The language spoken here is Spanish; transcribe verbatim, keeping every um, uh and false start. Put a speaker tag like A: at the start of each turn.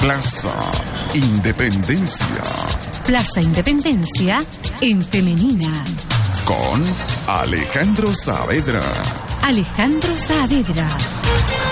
A: Plaza Independencia.
B: Plaza Independencia en femenina.
A: Con Alejandro Saavedra.
B: Alejandro Saavedra.